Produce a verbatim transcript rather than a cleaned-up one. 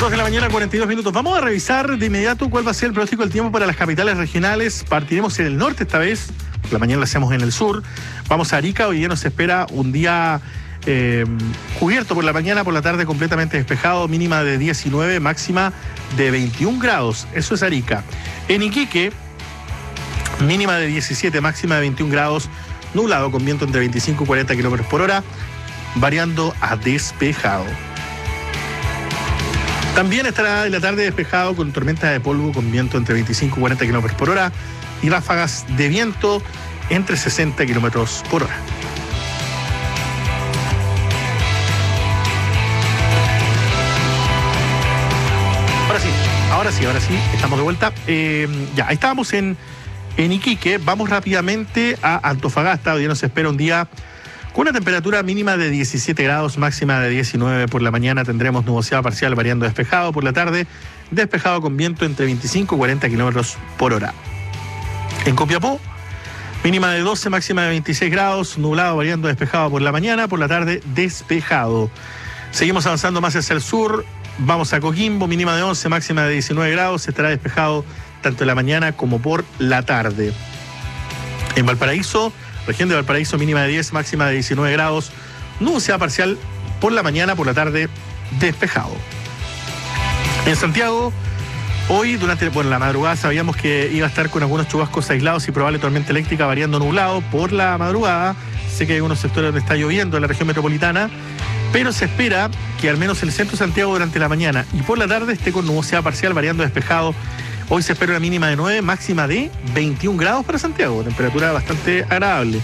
dos de la mañana, cuarenta y dos minutos. Vamos a revisar de inmediato cuál va a ser el pronóstico del tiempo para las capitales regionales. Partiremos en el norte esta vez, la mañana lo hacemos en el sur. Vamos a Arica, hoy día nos espera un día eh, cubierto por la mañana, por la tarde completamente despejado, mínima de diecinueve, máxima de veintiún grados. Eso es Arica. En Iquique, mínima de diecisiete, máxima de veintiún grados, nublado con viento entre veinticinco y cuarenta kilómetros por hora, variando a despejado. También estará en la tarde despejado con tormenta de polvo con viento entre veinticinco y cuarenta kilómetros por hora y ráfagas de viento entre sesenta kilómetros por hora. Ahora sí, ahora sí, ahora sí, estamos de vuelta. Eh, ya, ahí estábamos en, en Iquique. Vamos rápidamente a Antofagasta. Hoy día nos espera un día con una temperatura mínima de diecisiete grados, máxima de diecinueve. Por la mañana tendremos nubosidad parcial variando despejado. Por la tarde, despejado con viento entre veinticinco y cuarenta kilómetros por hora. En Copiapó, mínima de doce, máxima de veintiséis grados, nublado variando despejado por la mañana. Por la tarde, despejado. Seguimos avanzando más hacia el sur. Vamos a Coquimbo, mínima de once, máxima de diecinueve grados. Estará despejado tanto en la mañana como por la tarde. En Valparaíso, región de Valparaíso, mínima de diez, máxima de diecinueve grados, nubosidad parcial por la mañana, por la tarde, despejado. En Santiago, hoy durante bueno, la madrugada sabíamos que iba a estar con algunos chubascos aislados y probable tormenta eléctrica variando nublado por la madrugada. Sé que hay algunos sectores donde está lloviendo en la región metropolitana, pero se espera que al menos el centro de Santiago durante la mañana y por la tarde esté con nubosidad parcial variando despejado. Hoy se espera una mínima de nueve, máxima de veintiún grados para Santiago, temperatura bastante agradable.